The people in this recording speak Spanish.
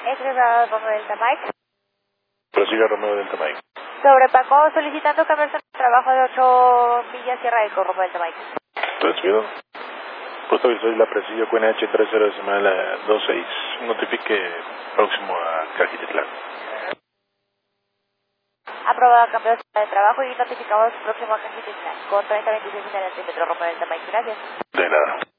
Expresado Romeo Delta Mike. Prosiga Romeo Delta Mike. Sobre Paco solicitando cambiar el trabajo de 8 millas Sierra Eco, Romeo Delta Mike. Recibido. Puesto que soy la presidio QNH 30 semana 26. Notifique próximo a Cajititlán. Aprobado cambio de trabajo y notificamos próximo a Cajititlán con 3026 en el centímetro, Romeo Delta Mike. Gracias. De nada.